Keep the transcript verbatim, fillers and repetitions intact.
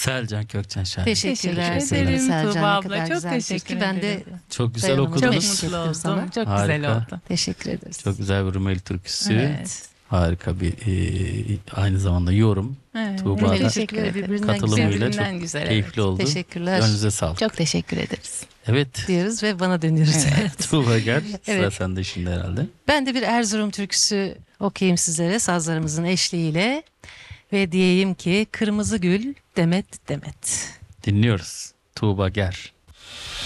Selcan Kökçen Şahin. Teşekkürler Teşekkür sevgili ederim Selcan. Tuğba Ne abla, kadar çok güzel teşekkür seçti. Ben de ederim. Çok güzel Dayanamadım. Çok okudunuz. Teşekkür mutlu ederim oldum. sana. Çok Harika. güzel oldu. teşekkür ederiz. Çok güzel bir Rumeli türküsü. Evet. Harika bir e, aynı zamanda yorum. Evet. Tuğba'da Rumeli Teşekkür türküleri ederim. birbirinden katılımıyla güzel. Birbirinden çok güzel, keyifli evet. oldu. Teşekkürler. Gönlünüze sağlık. Çok teşekkür ederiz. Evet. Diyoruz ve bana dönüyoruz. Evet. Tuğba gel. Sıra Evet. sende şimdi herhalde. Ben de bir Erzurum türküsü okuyayım sizlere sazlarımızın eşliğiyle. Ve diyeyim ki kırmızı gül demet demet. Dinliyoruz. Tuğba gel.